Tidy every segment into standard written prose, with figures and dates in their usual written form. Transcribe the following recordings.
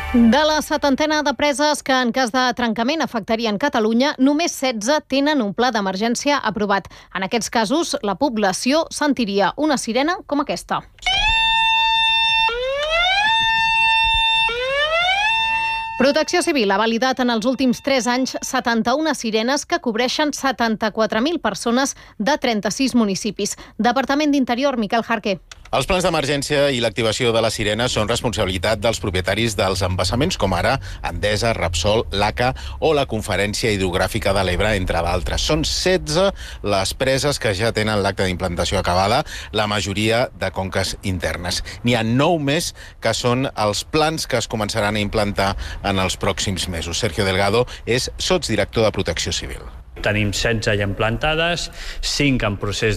De la setantena de preses que en cas de trencament afectarien Catalunya, només 16 tenen un pla d'emergència aprovat. En aquests casos, la població sentiria una sirena com aquesta. Protecció Civil ha validat en els últims 3 anys 71 sirenes que cobreixen 74.000 persones de 36 municipis. Departament d'Interior, Miquel Jarqué. Els plans d'emergència i l'activació de les sirenes són responsabilitat dels propietaris dels embassaments, com ara Endesa, Repsol, l'ACA o la Conferència Hidrogràfica de l'Ebre, entre d'altres. Són 16 les preses que ja tenen l'acte d'implantació acabada, la majoria de conques internes. N'hi ha 9 més que són els plans que es començaran a implantar en els pròxims mesos. Sergio Delgado és sotsdirector de Protecció Civil. Tenim 16 ja implantades, 5 en procés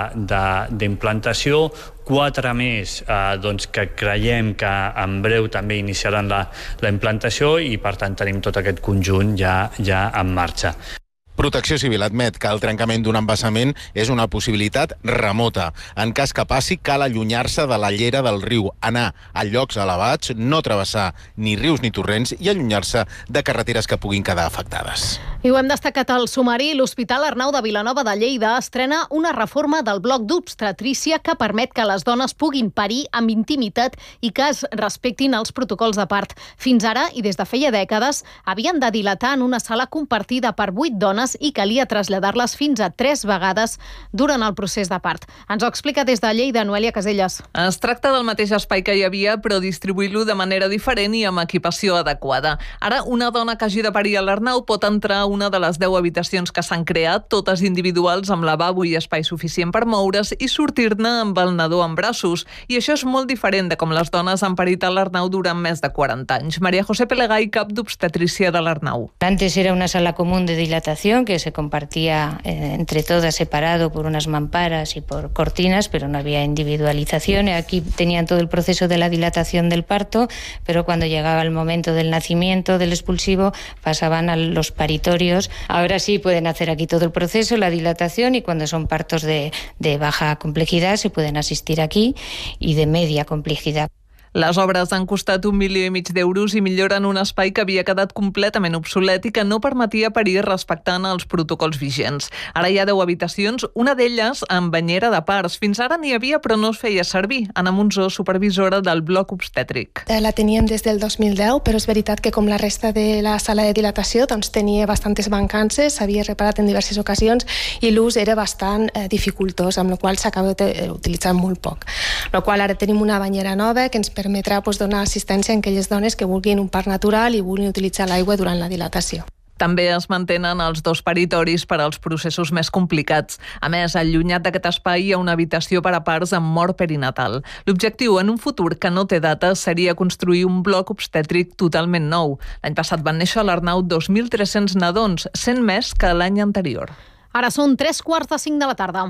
d'implantació, 4 més que creiem que en breu també iniciaran la implantació i per tant tenim tot aquest conjunt ja en marxa. Protecció Civil admet que el trencament d'un embassament és una possibilitat remota. En cas que passi, cal allunyar-se de la llera del riu, anar a llocs elevats, no travessar ni rius ni torrents i allunyar-se de carreteres que puguin quedar afectades. I ho hem destacat al sumari. L'Hospital Arnau de Vilanova de Lleida estrena una reforma del bloc d'obstetrícia que permet que les dones puguin parir amb intimitat i que es respectin els protocols de part. Fins ara, i des de feia dècades, havien de dilatar en una sala compartida per 8 dones i calia traslladar-les fins a 3 vegades durant el procés de part. Ens ho explica des de Lleida, Noelia Casellas. Es tracta del mateix espai que hi havia, però distribuir-lo de manera diferent i amb equipació adequada. Ara, una dona que hagi de parir a l'Arnau pot entrar a una de les 10 habitacions que s'han creat, totes individuals, amb lavabo i espai suficient per moure's i sortir-ne amb el nadó en braços. I això és molt diferent de com les dones han parit a l'Arnau durant més de 40 anys. María José Pelegay, cap d'obstetrícia de l'Arnau. Antes era una sala común de dilatación que se compartía entre todas, separado por unas mamparas y por cortinas, pero no había individualización. Aquí tenían todo el proceso de la dilatación del parto, pero cuando llegaba el momento del nacimiento, del expulsivo, pasaban a los paritorios. Ahora sí pueden hacer aquí todo el proceso, la dilatación, y cuando son partos de baja complejidad se pueden asistir aquí, y de media complejidad. Les obres han costat 1,5 milions d'euros i milloren un espai que havia quedat completament obsolet i que no permetia parir respectant els protocols vigents. Ara hi ha 10 habitacions, una d'elles amb banyera de parts. Fins ara n'hi havia però no es feia servir. Anna Monzó, supervisora del bloc obstètric. La teníem des del 2010, però és veritat que com la resta de la sala de dilatació doncs tenia bastantes mancances, s'havia reparat en diverses ocasions i l'ús era bastant dificultós, amb la qual s'acaba utilitzant molt poc. Amb la qual ara tenim una banyera nova que ens permetrà donar assistència a aquelles dones que vulguin un part natural i vulguin utilitzar l'aigua durant la dilatació. També es mantenen els 2 paritoris per als processos més complicats. A més, allunyat d'aquest espai hi ha una habitació per a parts amb mort perinatal. L'objectiu en un futur que no té data seria construir un bloc obstètric totalment nou. L'any passat van néixer a l'Arnau 2.300 nadons, 100 més que l'any anterior. Ara són 3:45 de la tarda.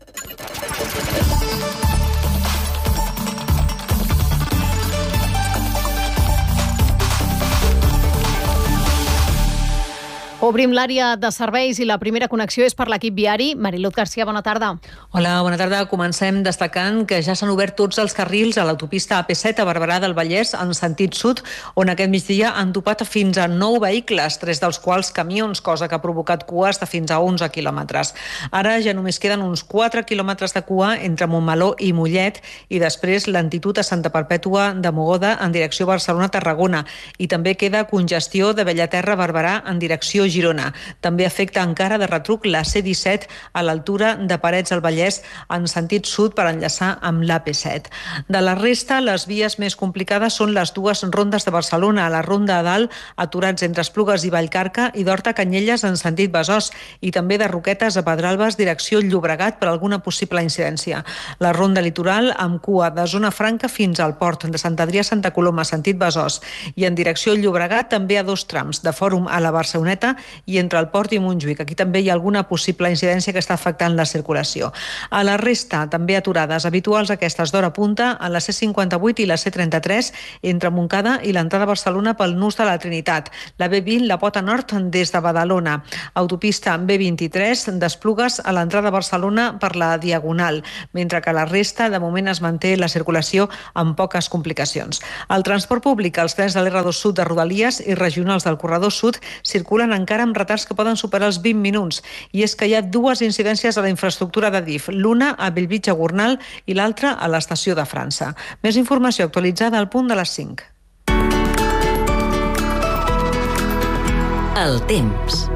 Obrim l'àrea de serveis i la primera connexió és per l'equip viari. Mariluz García, bona tarda. Hola, bona tarda. Comencem destacant que ja s'han obert tots els carrils a l'autopista AP7 a Barberà del Vallès en sentit sud, on aquest migdia han topat fins a 9 vehicles, 3 dels quals camions, cosa que ha provocat cues de fins a 11 quilòmetres. Ara ja només queden uns 4 quilòmetres de cua entre Montmeló i Mollet i després lentitud a Santa Perpètua de Mogoda en direcció Barcelona-Tarragona i també queda congestió de Bellaterra-Barberà en direcció Girona. També afecta encara de retruc la C-17 a l'altura de Parets del Vallès en sentit sud per enllaçar amb l'AP7. De la resta, les vies més complicades són les 2 rondes de Barcelona, a la Ronda a Dalt, aturats entre Esplugues i Vallcarca, i d'Horta-Canyelles en sentit Besòs, i també de Roquetes a Pedralbes, direcció Llobregat, per alguna possible incidència. La Ronda Litoral amb cua de Zona Franca fins al port de Sant Adrià-Santa Coloma, sentit Besòs, i en direcció Llobregat també a 2 trams, de Fòrum a la Barceloneta i entre el Port i Montjuïc. Aquí també hi ha alguna possible incidència que està afectant la circulació. A la resta, també aturades habituals aquestes d'hora punta a la C58 i la C33 entre Montcada i l'entrada a Barcelona pel nus de la Trinitat. La B20, la Pota Nord des de Badalona. Autopista B23, desplugues a l'entrada a Barcelona per la Diagonal, mentre que la resta de moment es manté la circulació amb poques complicacions. El transport públic, els trens de l'R2 Sud de Rodalies i regionals del Corredor Sud circulen encara amb retards que poden superar els 20 minuts. I és que hi ha dues incidències a la infraestructura de DIF, l'una a Bellvitge-Gornal i l'altra a l'estació de França. Més informació actualitzada al punt de les 5. El temps.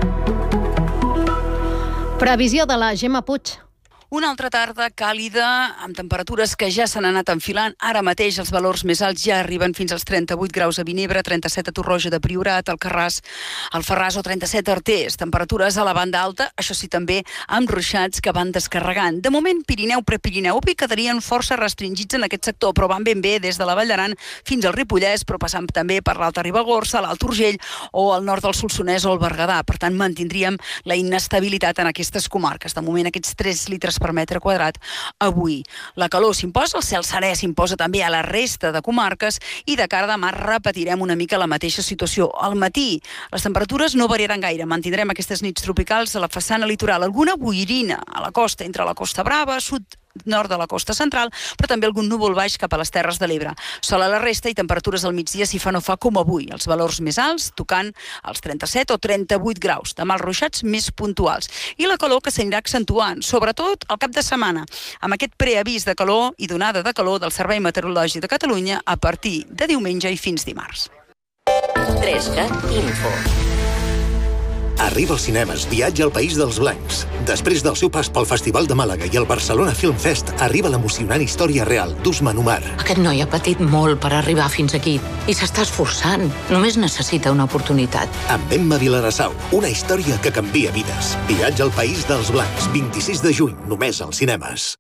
Previsió de la Gemma Puig. Una altra tarda càlida, amb temperatures que ja s'han anat enfilant. Ara mateix els valors més alts ja arriben fins als 38 graus a Vinebre, 37 a Torroja de Priorat, Alcarràs, Alfarràs o 37 a Artés. Temperatures a la banda alta, això sí també amb ruixats que van descarregant. De moment, Pirineu, Prepirineu, avui quedarien força restringits en aquest sector, però van ben bé des de la Vall d'Aran fins al Ripollès, però passant també per l'Alta Ribagorça, l'Alt Urgell o el nord del Solsonès o el Berguedà. Per tant, mantindríem la inestabilitat en aquestes comarques. De moment, aquests 3 litres per metre quadrat avui. La calor s'imposa, el cel serè s'imposa també a la resta de comarques i de cara a demà repetirem una mica la mateixa situació. Al matí les temperatures no variaran gaire, mantindrem aquestes nits tropicals a la façana litoral, alguna boirina a la costa, entre la Costa Brava, sud-nord de la costa central, però també algun núvol baix cap a les Terres de l'Ebre. Sol a la resta i temperatures al migdia si fa no fa com avui. Els valors més alts tocant els 37 o 38 graus. Demà els ruixats més puntuals. I la calor que s'anirà accentuant, sobretot al cap de setmana, amb aquest preavís de calor i donada de calor del Servei Meteorològic de Catalunya a partir de diumenge i fins dimarts. 3CAT Info. Arriba als cinemes Viatge al País dels Blancs. Després del seu pas pel Festival de Màlaga i el Barcelona Film Fest, arriba l'emocionant història real d'Usman Umar. Aquest noi ha patit molt per arribar fins aquí i s'està esforçant. Només necessita una oportunitat. Amb Emma Vilarassau, una història que canvia vides. Viatge al País dels Blancs, 26 de juny, només als cinemes.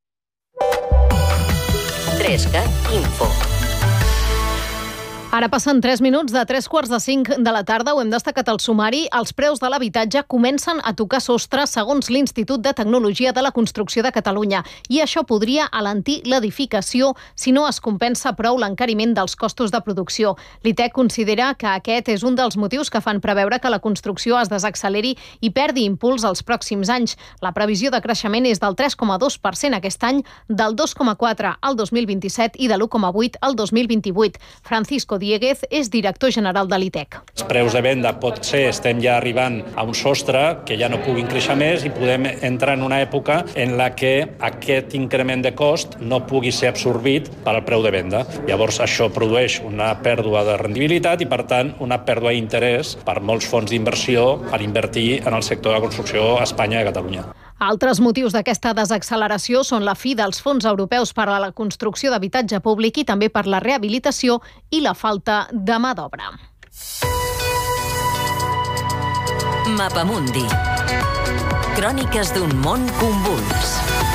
3CAT Info. Ara passen 3 minuts de 3:45 de la tarda. Ho hem destacat al sumari. Els preus de l'habitatge comencen a tocar sostre segons l'Institut de Tecnologia de la Construcció de Catalunya. I això podria alentir l'edificació si no es compensa prou l'encariment dels costos de producció. L'ITEC considera que aquest és un dels motius que fan preveure que la construcció es desacceleri i perdi impuls els pròxims anys. La previsió de creixement és del 3,2% aquest any, del 2,4% al 2027 i de l'1,8% al 2028. Francisco Dieguez és director general de l'ITEC. Els preus de venda potser estem ja arribant a un sostre que ja no puguin créixer més i podem entrar en una època en la que aquest increment de cost no pugui ser absorbit per al preu de venda. Llavors això produeix una pèrdua de rendibilitat i per tant una pèrdua d'interès per molts fons d'inversió per invertir en el sector de la construcció a Espanya i a Catalunya. Altres motius d'aquesta desacceleració són la fi dels fons europeus per a la construcció d'habitatge públic i també per la rehabilitació i la falta de mà d'obra. Mapamundi. Cròniques d'un món convuls.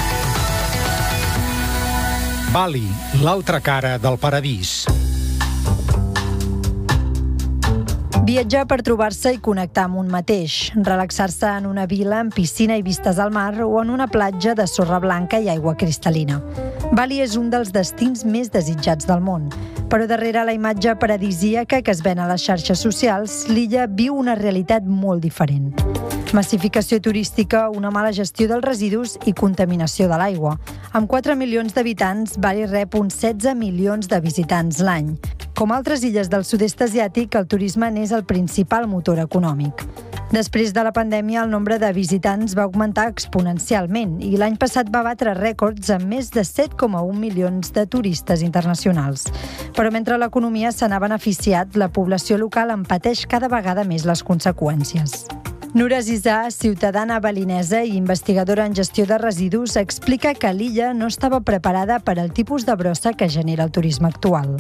Bali, l'altra cara del paradís. Viatjar per trobar-se i connectar amb un mateix, relaxar-se en una vila amb piscina i vistes al mar o en una platja de sorra blanca i aigua cristal·lina. Bali és un dels destins més desitjats del món, però darrere la imatge paradisíaca que es ven a les xarxes socials, l'illa viu una realitat molt diferent. Massificació turística, una mala gestió dels residus i contaminació de l'aigua. Amb 4 milions d'habitants, Bali rep uns 16 milions de visitants l'any. Com altres illes del sud-est asiàtic, el turisme n'és el principal motor econòmic. Després de la pandèmia, el nombre de visitants va augmentar exponencialment i l'any passat va batre rècords amb més de 7,1 milions de turistes internacionals. Però mentre l'economia se n'ha beneficiat, la població local en pateix cada vegada més les conseqüències. Nura Zizà, ciutadana balinesa i investigadora en gestió de residus, explica que l'illa no estava preparada per al tipus de brossa que genera el turisme actual.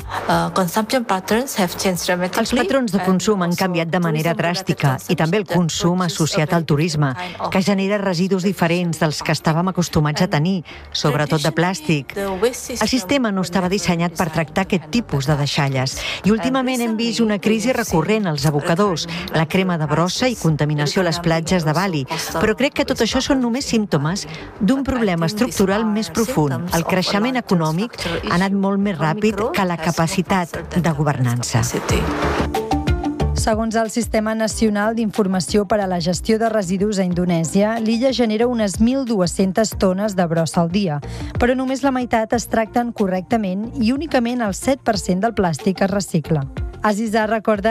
Els patrons de consum han canviat de manera dràstica i també el consum associat al turisme, que genera residus diferents dels que estàvem acostumats a tenir, sobretot de plàstic. El sistema no estava dissenyat per tractar aquest tipus de deixalles i últimament hem vist una crisi recurrent als abocadors, la crema de brossa i contaminació o les platges de Bali, però crec que tot això són només símptomes d'un problema estructural més profund. El creixement econòmic ha anat molt més ràpid que la capacitat de governança. Segons el Sistema Nacional d'Informació per a la Gestió de Residus a Indonèsia, l'illa genera unes 1.200 tones de brossa al dia, però només la meitat es tracten correctament i únicament el 7% del plàstic es recicla. Aziza recorda